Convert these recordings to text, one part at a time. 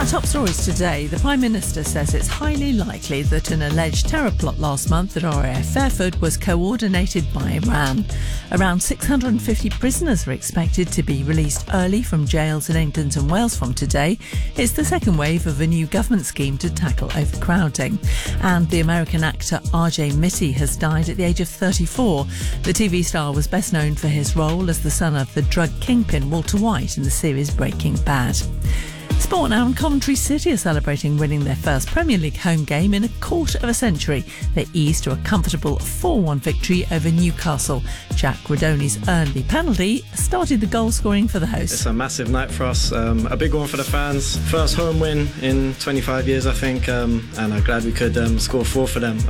Our top stories today. The Prime Minister says it's highly likely that an alleged terror plot last month at RAF Fairford was coordinated by Iran. Around 650 prisoners are expected to be released early from jails in England and Wales from today. It's the second wave of a new government scheme to tackle overcrowding. And the American actor R.J. Mitte has died at the age of 34. The TV star was best known for his role as the son of the drug kingpin Walter White in the series Breaking Bad. Sport now, and Coventry City are celebrating winning their first Premier League home game in a quarter of a century. They eased to a comfortable 4-1 victory over Newcastle. Jack Radoni's early penalty started the goal scoring for the hosts. It's a massive night for us, a big one for the fans. First home win in 25 years, I think, and I'm glad we could score 4 for them.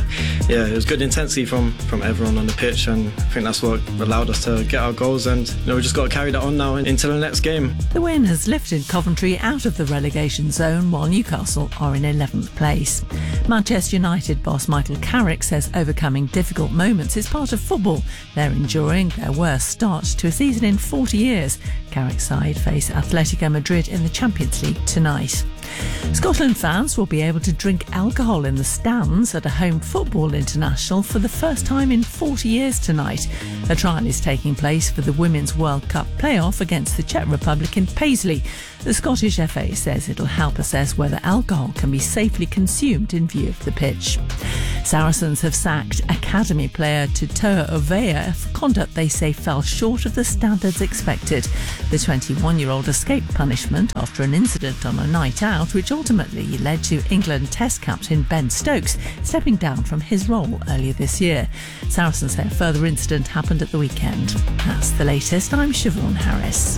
It was good intensity from everyone on the pitch, and I think that's what allowed us to get our goals, and we just got to carry that on now into the next game. The win has lifted Coventry out of the relegation zone, while Newcastle are in 11th place. Manchester United boss Michael Carrick says overcoming difficult moments is part of football. They're enduring their worst start to a season in 40 years. Carrick's side face Atletico Madrid in the Champions League tonight. Scotland fans will be able to drink alcohol in the stands at a home football international for the first time in 40 years tonight. A trial is taking place for the Women's World Cup playoff against the Czech Republic in Paisley. The Scottish FA says it'll help assess whether alcohol can be safely consumed in view of the pitch. Saracens have sacked academy player Tutoa Ovea for conduct they say fell short of the standards expected. The 21-year-old escaped punishment after an incident on a night out, which ultimately led to England Test captain Ben Stokes stepping down from his role earlier this year. Saracens say a further incident happened at the weekend. That's the latest. I'm Siobhan Harris.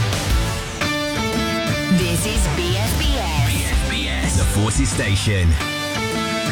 This is BFBS. The Forces Station.